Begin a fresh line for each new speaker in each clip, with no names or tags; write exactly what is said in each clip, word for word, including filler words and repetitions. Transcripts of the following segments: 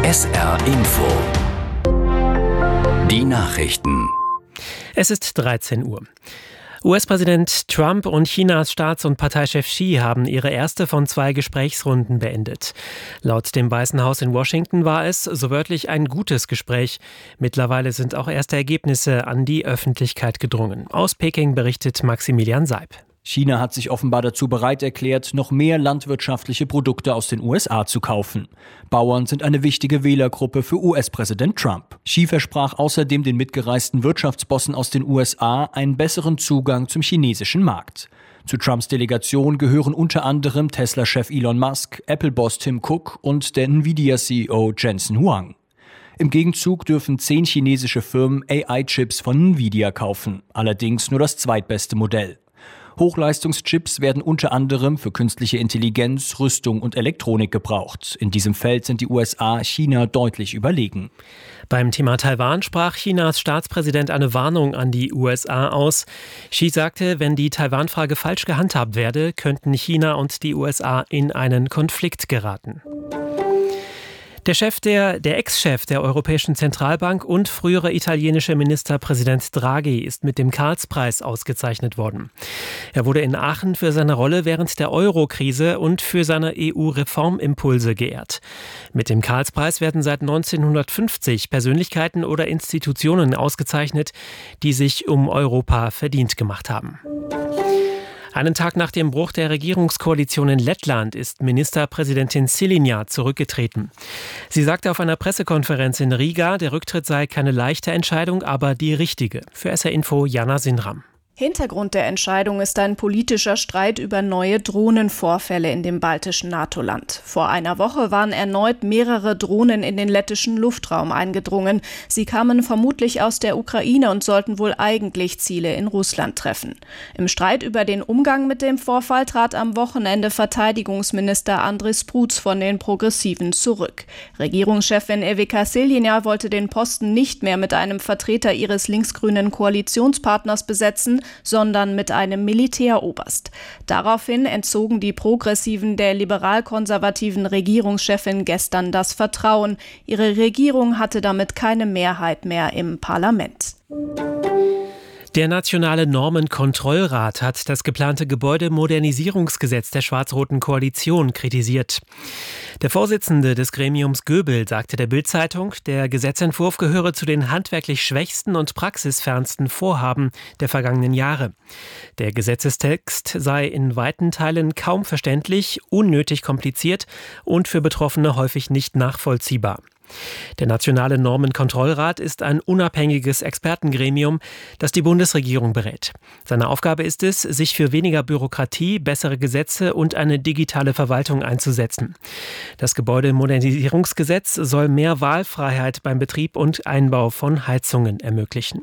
S R Info. Die Nachrichten.
Es ist dreizehn Uhr. U S-Präsident Trump und Chinas Staats- und Parteichef Xi haben ihre erste von zwei Gesprächsrunden beendet. Laut dem Weißen Haus in Washington war es, so wörtlich, ein gutes Gespräch. Mittlerweile sind auch erste Ergebnisse an die Öffentlichkeit gedrungen. Aus Peking berichtet Maximilian Seib.
China hat sich offenbar dazu bereit erklärt, noch mehr landwirtschaftliche Produkte aus den U S A zu kaufen. Bauern sind eine wichtige Wählergruppe für U S-Präsident Trump. Xi versprach außerdem den mitgereisten Wirtschaftsbossen aus den U S A einen besseren Zugang zum chinesischen Markt. Zu Trumps Delegation gehören unter anderem Tesla-Chef Elon Musk, Apple-Boss Tim Cook und der Nvidia-C E O Jensen Huang. Im Gegenzug dürfen zehn chinesische Firmen A I-Chips von Nvidia kaufen, allerdings nur das zweitbeste Modell. Hochleistungschips werden unter anderem für künstliche Intelligenz, Rüstung und Elektronik gebraucht. In diesem Feld sind die U S A China deutlich überlegen.
Beim Thema Taiwan sprach Chinas Staatspräsident eine Warnung an die U S A aus. Xi sagte, wenn die Taiwan-Frage falsch gehandhabt werde, könnten China und die U S A in einen Konflikt geraten. Der Chef der, der Ex-Chef der Europäischen Zentralbank und frühere italienische Ministerpräsident Draghi ist mit dem Karlspreis ausgezeichnet worden. Er wurde in Aachen für seine Rolle während der Euro-Krise und für seine E U-Reformimpulse geehrt. Mit dem Karlspreis werden seit neunzehnhundertfünfzig Persönlichkeiten oder Institutionen ausgezeichnet, die sich um Europa verdient gemacht haben. Einen Tag nach dem Bruch der Regierungskoalition in Lettland ist Ministerpräsidentin Šileņa zurückgetreten. Sie sagte auf einer Pressekonferenz in Riga, der Rücktritt sei keine leichte Entscheidung, aber die richtige. Für S R Info Jana Sindram.
Hintergrund der Entscheidung ist ein politischer Streit über neue Drohnenvorfälle in dem baltischen NATO-Land. Vor einer Woche waren erneut mehrere Drohnen in den lettischen Luftraum eingedrungen. Sie kamen vermutlich aus der Ukraine und sollten wohl eigentlich Ziele in Russland treffen. Im Streit über den Umgang mit dem Vorfall trat am Wochenende Verteidigungsminister Andris Spruds von den Progressiven zurück. Regierungschefin Iveca Šileņa wollte den Posten nicht mehr mit einem Vertreter ihres linksgrünen Koalitionspartners besetzen, sondern mit einem Militäroberst. Daraufhin entzogen die Progressiven der liberal-konservativen Regierungschefin gestern das Vertrauen. Ihre Regierung hatte damit keine Mehrheit mehr im Parlament.
Der Nationale Normenkontrollrat hat das geplante Gebäudemodernisierungsgesetz der schwarz-roten Koalition kritisiert. Der Vorsitzende des Gremiums Göbel sagte der Bild-Zeitung, der Gesetzentwurf gehöre zu den handwerklich schwächsten und praxisfernsten Vorhaben der vergangenen Jahre. Der Gesetzestext sei in weiten Teilen kaum verständlich, unnötig kompliziert und für Betroffene häufig nicht nachvollziehbar. Der Nationale Normenkontrollrat ist ein unabhängiges Expertengremium, das die Bundesregierung berät. Seine Aufgabe ist es, sich für weniger Bürokratie, bessere Gesetze und eine digitale Verwaltung einzusetzen. Das Gebäudemodernisierungsgesetz soll mehr Wahlfreiheit beim Betrieb und Einbau von Heizungen ermöglichen.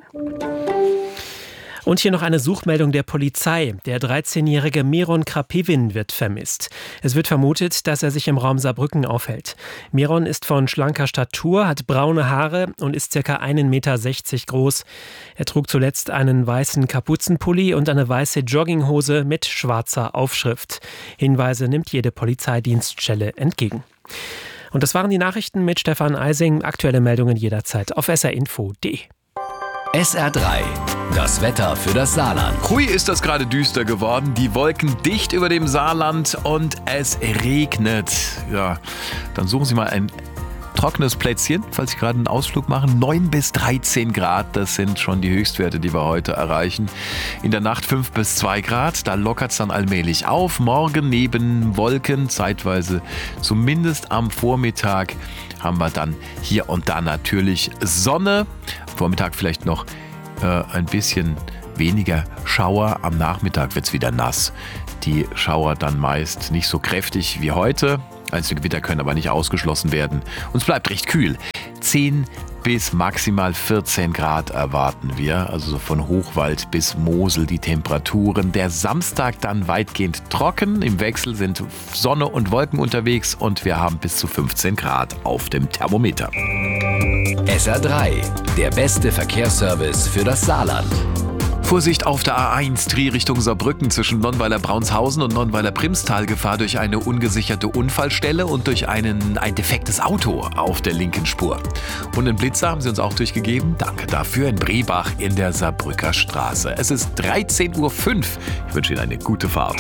Und hier noch eine Suchmeldung der Polizei. Der dreizehnjährige Miron Krapivin wird vermisst. Es wird vermutet, dass er sich im Raum Saarbrücken aufhält. Miron ist von schlanker Statur, hat braune Haare und ist ca. ein Meter sechzig groß. Er trug zuletzt einen weißen Kapuzenpulli und eine weiße Jogginghose mit schwarzer Aufschrift. Hinweise nimmt jede Polizeidienststelle entgegen. Und das waren die Nachrichten mit Stefan Eising. Aktuelle Meldungen jederzeit auf s r info punkt d e.
S R drei. Das Wetter für das Saarland.
Hui, ist das gerade düster geworden. Die Wolken dicht über dem Saarland und es regnet. Ja, dann suchen Sie mal ein trockenes Plätzchen, falls Sie gerade einen Ausflug machen. neun bis dreizehn Grad, das sind schon die Höchstwerte, die wir heute erreichen. In der Nacht fünf bis zwei Grad, da lockert es dann allmählich auf. Morgen neben Wolken, zeitweise zumindest am Vormittag, haben wir dann hier und da natürlich Sonne. Vormittag vielleicht noch äh, ein bisschen weniger Schauer. Am Nachmittag wird es wieder nass. Die Schauer dann meist nicht so kräftig wie heute. Einzelne Gewitter können aber nicht ausgeschlossen werden. Und es bleibt recht kühl. zehn bis maximal vierzehn Grad erwarten wir. Also so von Hochwald bis Mosel die Temperaturen. Der Samstag dann weitgehend trocken. Im Wechsel sind Sonne und Wolken unterwegs und wir haben bis zu fünfzehn Grad auf dem Thermometer.
S R drei, der beste Verkehrsservice für das Saarland.
Vorsicht auf der A eins, Trier Richtung Saarbrücken zwischen Nonnweiler-Braunshausen und Nonnweiler-Primstal. Gefahr durch eine ungesicherte Unfallstelle und durch einen, ein defektes Auto auf der linken Spur. Und einen Blitzer haben Sie uns auch durchgegeben. Danke dafür in Brebach in der Saarbrücker Straße. Es ist dreizehn Uhr fünf. Ich wünsche Ihnen eine gute Fahrt.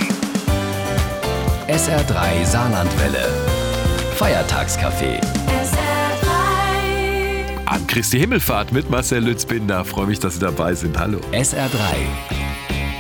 S R drei Saarlandwelle. Feiertagscafé.
An Christi Himmelfahrt mit Marcel Lützbinder. Freue mich, dass Sie dabei sind. Hallo.
S R drei